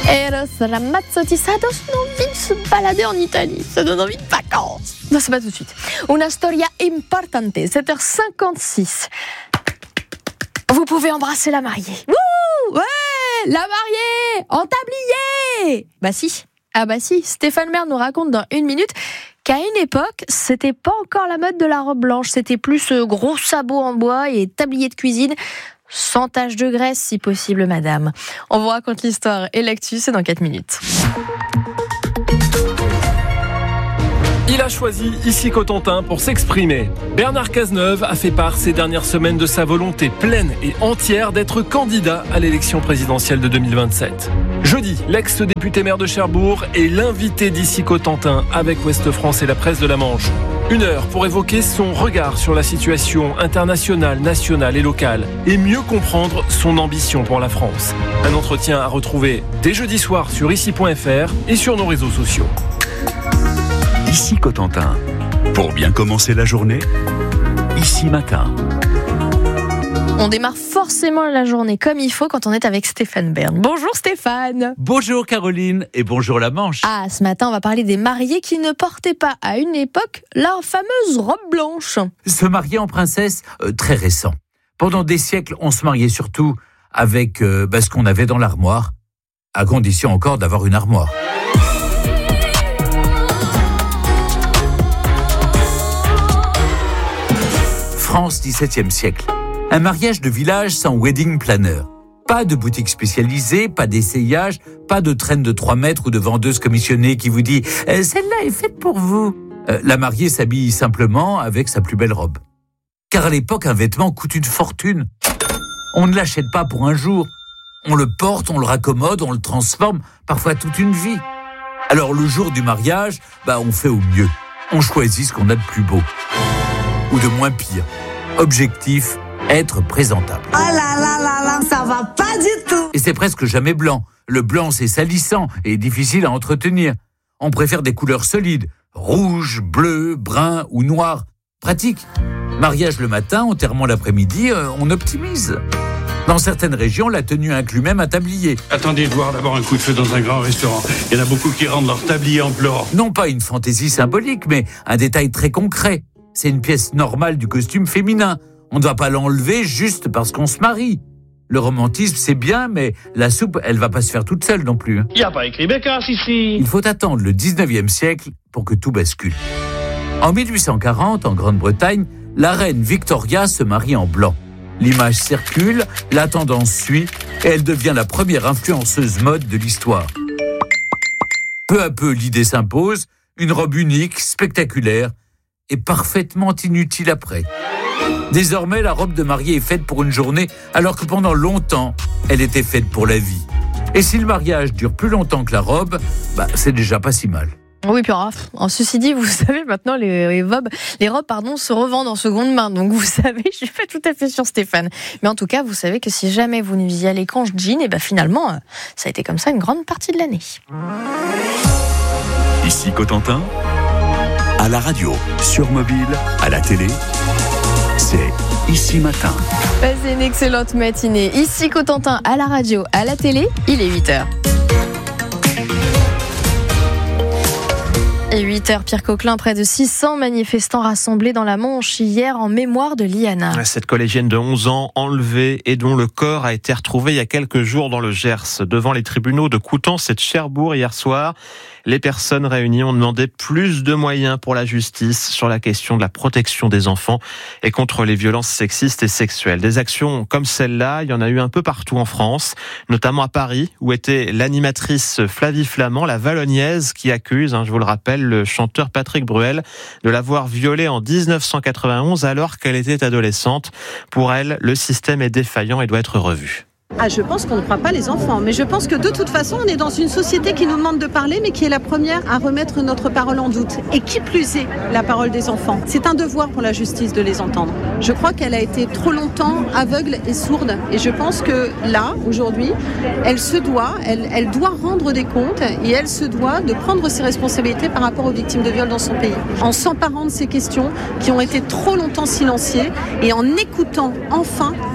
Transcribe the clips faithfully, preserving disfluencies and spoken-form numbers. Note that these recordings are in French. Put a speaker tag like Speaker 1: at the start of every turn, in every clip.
Speaker 1: Eros Ramazzotti, ça donne envie de se balader en Italie, ça donne envie de vacances. Non, c'est pas tout de suite. Una storia importante, sept heures cinquante-six. Vous pouvez embrasser la mariée. Wouh, ouais, la mariée, en tablier. Bah si, ah bah si, Stéphane Bern nous raconte dans une minute qu'à une époque, c'était pas encore la mode de la robe blanche, c'était plus euh, gros sabots en bois et tablier de cuisine, sans tache de graisse si possible, madame. On vous raconte l'histoire et l'actu, c'est dans quatre minutes.
Speaker 2: Il a choisi Ici Cotentin pour s'exprimer. Bernard Cazeneuve a fait part ces dernières semaines de sa volonté pleine et entière d'être candidat à l'élection présidentielle de deux mille vingt-sept. Jeudi, l'ex-député maire de Cherbourg est l'invité d'Ici Cotentin avec Ouest France et la presse de la Manche. Une heure pour évoquer son regard sur la situation internationale, nationale et locale et mieux comprendre son ambition pour la France. Un entretien à retrouver dès jeudi soir sur ici point f r et sur nos réseaux sociaux.
Speaker 3: Ici Cotentin. Pour bien commencer la journée, Ici Matin.
Speaker 1: On démarre forcément la journée comme il faut quand on est avec Stéphane Bern. Bonjour Stéphane.
Speaker 4: Bonjour Caroline et bonjour la Manche.
Speaker 1: Ah, ce matin on va parler des mariés qui ne portaient pas à une époque la fameuse robe blanche.
Speaker 4: Se marier en princesse, euh, très récent. Pendant des siècles, on se mariait surtout avec euh, bah, ce qu'on avait dans l'armoire, à condition encore d'avoir une armoire. France, dix-septième siècle. Un mariage de village sans wedding planner. Pas de boutique spécialisée, pas d'essayage, pas de traîne de trois mètres ou de vendeuse commissionnée qui vous dit euh, « celle-là est faite pour vous euh, ». La mariée s'habille simplement avec sa plus belle robe. Car à l'époque, un vêtement coûte une fortune. On ne l'achète pas pour un jour. On le porte, on le raccommode, on le transforme, parfois toute une vie. Alors le jour du mariage, bah, on fait au mieux. On choisit ce qu'on a de plus beau. Ou de moins pire. Objectif, être présentable.
Speaker 5: Oh là là là là, ça va pas du tout.
Speaker 4: Et c'est presque jamais blanc. Le blanc, c'est salissant et difficile à entretenir. On préfère des couleurs solides, rouge, bleu, brun ou noir. Pratique. Mariage le matin, enterrement l'après-midi, euh, on optimise. Dans certaines régions, la tenue inclut même un tablier.
Speaker 6: Attendez de voir d'abord un coup de feu dans un grand restaurant. Il y en a beaucoup qui rendent leur tablier en pleurant.
Speaker 4: Non pas une fantaisie symbolique, mais un détail très concret. C'est une pièce normale du costume féminin. On ne va pas l'enlever juste parce qu'on se marie. Le romantisme, c'est bien, mais la soupe, elle va pas se faire toute seule non plus.
Speaker 7: Il n'y a pas écrit Bécasse ici.
Speaker 4: Il faut attendre le dix-neuvième siècle pour que tout bascule. En mille huit cent quarante, en Grande-Bretagne, la reine Victoria se marie en blanc. L'image circule, la tendance suit, et elle devient la première influenceuse mode de l'histoire. Peu à peu, l'idée s'impose, une robe unique, spectaculaire, et parfaitement inutile après. Désormais, la robe de mariée est faite pour une journée, alors que pendant longtemps, elle était faite pour la vie. Et si le mariage dure plus longtemps que la robe, bah, c'est déjà pas si mal.
Speaker 1: Oui, puis en, en ceci dit, vous savez, maintenant, les, les robes, les robes pardon, se revendent en seconde main. Donc, vous savez, je suis pas tout à fait sûre, Stéphane. Mais en tout cas, vous savez que si jamais vous n'y allez qu'en jean, et ben finalement, ça a été comme ça une grande partie de l'année.
Speaker 3: Ici Cotentin, à la radio, sur mobile, à la télé, c'est Ici Matin.
Speaker 1: Passez une excellente matinée. Ici Cotentin, à la radio, à la télé, il est huit heures. Et huit heures, Pierre Coquelin, près de six cents manifestants rassemblés dans la Manche hier en mémoire de Liana.
Speaker 8: Cette collégienne de onze ans enlevée et dont le corps a été retrouvé il y a quelques jours dans le Gers, devant les tribunaux de Coutances et de Cherbourg hier soir. Les personnes réunies ont demandé plus de moyens pour la justice sur la question de la protection des enfants et contre les violences sexistes et sexuelles. Des actions comme celle-là, il y en a eu un peu partout en France, notamment à Paris, où était l'animatrice Flavie Flament, la Vallonniaise, qui accuse, hein, je vous le rappelle, le chanteur Patrick Bruel de l'avoir violée en dix-neuf cent quatre-vingt-onze alors qu'elle était adolescente. Pour elle, le système est défaillant et doit être revu.
Speaker 9: Ah, je pense qu'on ne croit pas les enfants, mais je pense que de toute façon, on est dans une société qui nous demande de parler, mais qui est la première à remettre notre parole en doute. Et qui plus est, la parole des enfants. C'est un devoir pour la justice de les entendre. Je crois qu'elle a été trop longtemps aveugle et sourde. Et je pense que là, aujourd'hui, elle se doit, elle, elle doit rendre des comptes et elle se doit de prendre ses responsabilités par rapport aux victimes de viol dans son pays. En s'emparant de ces questions qui ont été trop longtemps silenciées et en écoutant enfin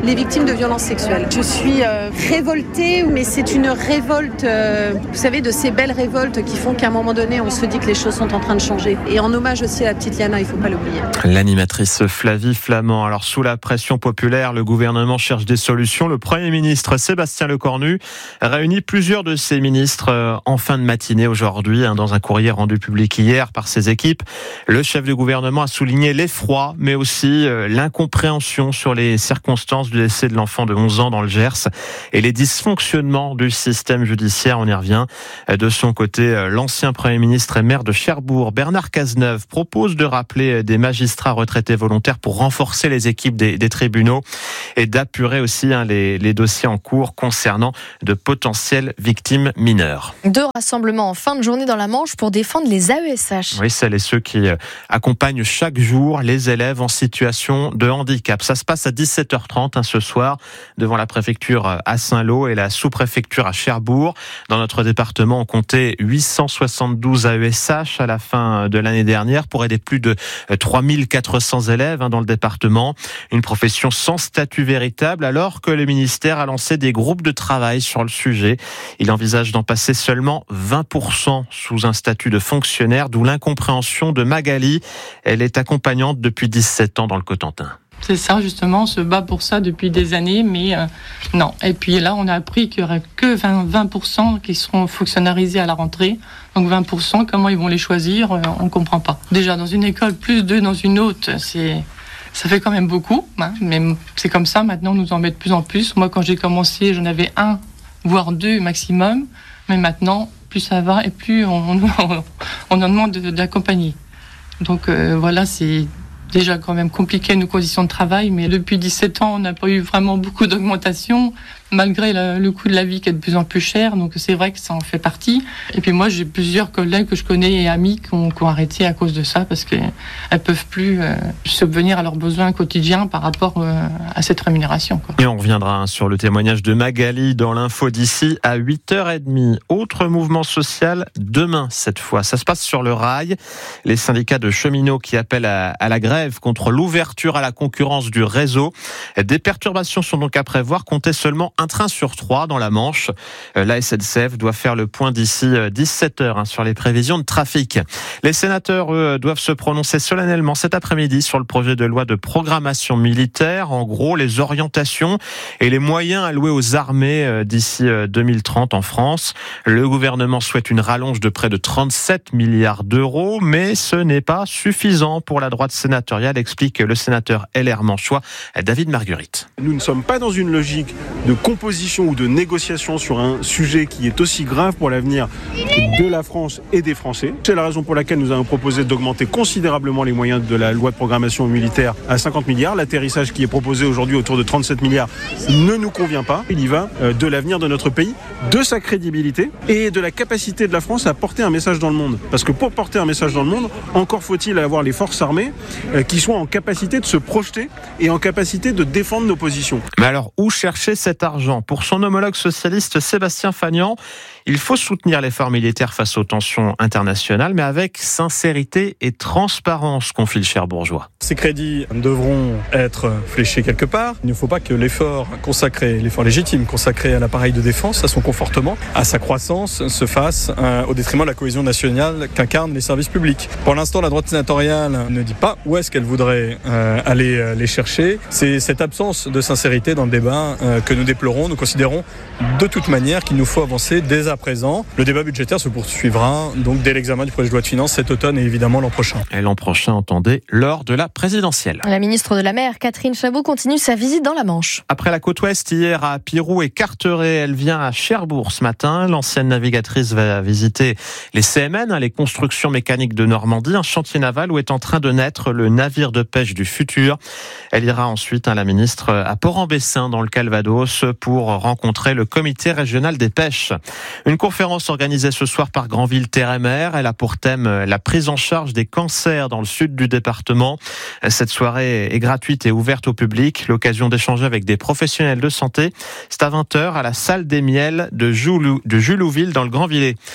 Speaker 9: les victimes de violences sexuelles. Je suis euh, révoltée, mais c'est une révolte, euh, vous savez, de ces belles révoltes qui font qu'à un moment donné, on se dit que les choses sont en train de changer. Et en hommage aussi à la petite Liana, il ne faut pas l'oublier.
Speaker 8: L'animatrice Flavie Flament. Alors, sous la pression populaire, le gouvernement cherche des solutions. Le Premier ministre Sébastien Lecornu réunit plusieurs de ses ministres en fin de matinée aujourd'hui. Dans un courrier rendu public hier par ses équipes, le chef du gouvernement a souligné l'effroi, mais aussi l'incompréhension sur les circonstances du décès de l'enfant de onze ans dans le Gers et les dysfonctionnements du système judiciaire. On y revient. De son côté, l'ancien Premier ministre et maire de Cherbourg, Bernard Cazeneuve, propose de rappeler des magistrats retraités volontaires pour renforcer les équipes des, des tribunaux et d'apurer aussi hein, les, les dossiers en cours concernant de potentielles victimes mineures.
Speaker 1: Deux rassemblements en fin de journée dans la Manche pour défendre les A E S H.
Speaker 8: Oui, celles et ceux qui accompagnent chaque jour les élèves en situation de handicap. Ça se passe à dix-sept heures trente hein, ce soir devant la préfecture à Saint-Lô et la sous-préfecture à Cherbourg. Dans notre département, on comptait huit cent soixante-douze A E S H à la fin de l'année dernière pour aider plus de trois mille quatre cents élèves hein, dans le département. Une profession sans statut véritable alors que le ministère a lancé des groupes de travail sur le sujet. Il envisage d'en passer seulement vingt pour cent sous un statut de fonctionnaire, d'où l'incompréhension de Magali. Elle est accompagnante depuis dix-sept ans dans le Cotentin.
Speaker 10: C'est ça, justement, on se bat pour ça depuis des années, mais euh, non. Et puis là, on a appris qu'il n'y aurait que vingt pour cent qui seront fonctionnalisés à la rentrée. Donc vingt pour cent, comment ils vont les choisir, euh, on ne comprend pas. Déjà, dans une école, plus deux dans une autre, c'est... ça fait quand même beaucoup, hein, mais c'est comme ça, maintenant, on nous en met de plus en plus. Moi, quand j'ai commencé, j'en avais un, voire deux maximum, mais maintenant, plus ça va et plus on, on, on en demande d'accompagner. Donc euh, voilà, c'est déjà quand même compliqué nos conditions de travail, mais depuis dix-sept ans, on n'a pas eu vraiment beaucoup d'augmentation, malgré le, le coût de la vie qui est de plus en plus cher, donc c'est vrai que ça en fait partie. Et puis moi, j'ai plusieurs collègues que je connais et amis qui ont, qui ont arrêté à cause de ça, parce qu'elles ne peuvent plus euh, subvenir à leurs besoins quotidiens par rapport euh, à cette rémunération, quoi.
Speaker 8: Et on reviendra sur le témoignage de Magali dans l'info d'ici à huit heures trente. Autre mouvement social, demain cette fois. Ça se passe sur le rail. Les syndicats de cheminots qui appellent à, à la grève contre l'ouverture à la concurrence du réseau. Des perturbations sont donc à prévoir. Comptez seulement un train sur trois dans la Manche. La S N C F doit faire le point d'ici dix-sept heures hein, sur les prévisions de trafic. Les sénateurs, eux, doivent se prononcer solennellement cet après-midi sur le projet de loi de programmation militaire. En gros, les orientations et les moyens alloués aux armées d'ici deux mille trente en France. Le gouvernement souhaite une rallonge de près de trente-sept milliards d'euros, mais ce n'est pas suffisant pour la droite sénatoriale, explique le sénateur L R Manchois, David Marguerite.
Speaker 11: Nous ne sommes pas dans une logique de composition ou de négociation sur un sujet qui est aussi grave pour l'avenir de la France et des Français. C'est la raison pour laquelle nous avons proposé d'augmenter considérablement les moyens de la loi de programmation militaire à cinquante milliards. L'atterrissage qui est proposé aujourd'hui autour de trente-sept milliards ne nous convient pas. Il y va de l'avenir de notre pays, de sa crédibilité et de la capacité de la France à porter un message dans le monde. Parce que pour porter un message dans le monde, encore faut-il avoir les forces armées qui soient en capacité de se projeter et en capacité de défendre nos positions.
Speaker 8: Mais alors, où chercher cet argent ? Pour son homologue socialiste Sébastien Fagnan, il faut soutenir l'effort militaire face aux tensions internationales, mais avec sincérité et transparence, confie le Cherbourgeois.
Speaker 12: Ces crédits devront être fléchés quelque part. Il ne faut pas que l'effort consacré, l'effort légitime consacré à l'appareil de défense, à son confortement, à sa croissance, se fasse euh, au détriment de la cohésion nationale qu'incarnent les services publics. Pour l'instant, la droite sénatoriale ne dit pas où est-ce qu'elle voudrait euh, aller euh, les chercher. C'est cette absence de sincérité dans le débat euh, que nous déplorons. Nous considérons de toute manière qu'il nous faut avancer dès à présent. Le débat budgétaire se poursuivra donc dès l'examen du projet de loi de finances cet automne et évidemment l'an prochain.
Speaker 8: Et l'an prochain, entendez, lors de la présidentielle.
Speaker 1: La ministre de la Mer, Catherine Chabot, continue sa visite dans la Manche.
Speaker 8: Après la côte ouest hier à Pirou et Carteret, elle vient à Cherbourg ce matin. L'ancienne navigatrice va visiter les C M N, les constructions mécaniques de Normandie, un chantier naval où est en train de naître le navire de pêche du futur. Elle ira ensuite, hein, la ministre, à Port-en-Bessin dans le Calvados pour rencontrer le comité régional des pêches. Une conférence organisée ce soir par Granville Terre et Mer. Elle a pour thème la prise en charge des cancers dans le sud du département. Cette soirée est gratuite et ouverte au public. L'occasion d'échanger avec des professionnels de santé. C'est à vingt heures à la salle des Miels de Joulouville dans le Grand-Villet.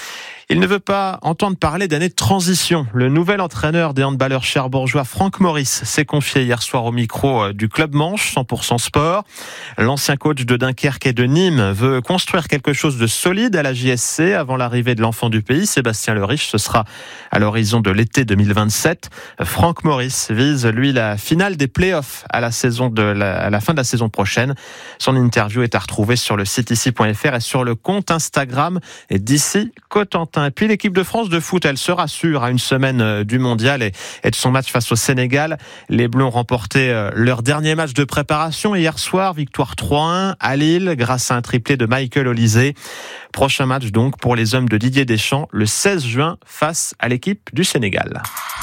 Speaker 8: Il ne veut pas entendre parler d'année de transition. Le nouvel entraîneur des handballeurs cherbourgeois, Franck Maurice, s'est confié hier soir au micro du Club Manche, cent pour cent sport. L'ancien coach de Dunkerque et de Nîmes veut construire quelque chose de solide à la J S C avant l'arrivée de l'enfant du pays, Sébastien Leriche. Ce sera à l'horizon de l'été deux mille vingt-sept. Franck Maurice vise, lui, la finale des playoffs à la saison de la, à la fin de la saison prochaine. Son interview est à retrouver sur le site ici point f r et sur le compte Instagram d'ici Cotentin. Et puis l'équipe de France de foot, elle se rassure à une semaine du mondial et, et de son match face au Sénégal. Les Bleus ont remporté leur dernier match de préparation hier soir, victoire trois un à Lille grâce à un triplé de Michael Olysée. Prochain match donc pour les hommes de Didier Deschamps le seize juin face à l'équipe du Sénégal.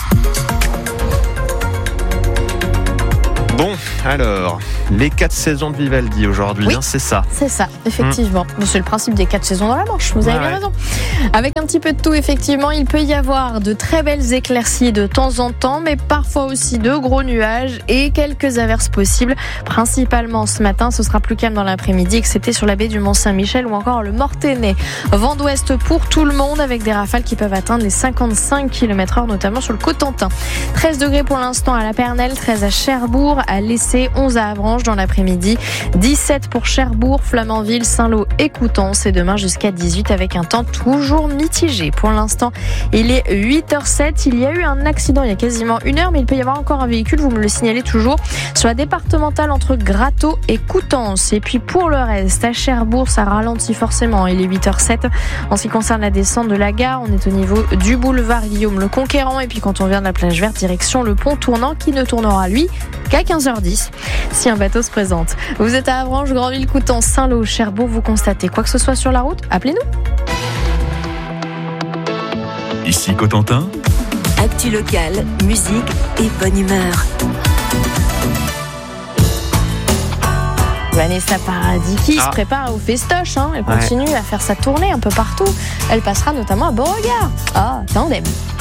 Speaker 8: Bon, alors, les quatre saisons de Vivaldi aujourd'hui, oui, hein, c'est ça.
Speaker 1: C'est ça, effectivement. Mmh. C'est le principe des quatre saisons dans la Manche, vous avez ouais, bien raison. Avec un petit peu de tout, effectivement, il peut y avoir de très belles éclaircies de temps en temps, mais parfois aussi de gros nuages et quelques averses possibles. Principalement ce matin, ce sera plus calme dans l'après-midi, excepté sur la baie du Mont-Saint-Michel ou encore le Mortainais. Vent d'ouest pour tout le monde, avec des rafales qui peuvent atteindre les cinquante-cinq kilomètres heure, notamment sur le Cotentin. treize degrés pour l'instant à La Pernelle, treize à Cherbourg, à Lessé, onze à Avranches dans l'après-midi, dix-sept pour Cherbourg, Flamanville, Saint-Lô et Coutances, et demain jusqu'à dix-huit avec un temps toujours mitigé. Pour l'instant, il est huit heures sept, il y a eu un accident il y a quasiment une heure, mais il peut y avoir encore un véhicule, vous me le signalez toujours, sur la départementale entre Gratteau et Coutances. Et puis pour le reste, à Cherbourg, ça ralentit forcément, il est huit heures sept. En ce qui concerne la descente de la gare, on est au niveau du boulevard Guillaume le Conquérant, et puis quand on vient de la plage verte, direction le pont tournant qui ne tournera lui qu'à quinze heures dix si un bateau se présente. Vous êtes à Avranches, Grandville, Coutances, Saint-Lô, Cherbourg, vous constatez quoi que ce soit sur la route, appelez-nous.
Speaker 3: Ici Cotentin.
Speaker 13: Actu locale, musique et bonne humeur.
Speaker 1: Vanessa Paradis qui ah. se prépare au festoche, hein. Elle continue ouais. à faire sa tournée un peu partout. Elle passera notamment à Beauregard. Ah, tandem.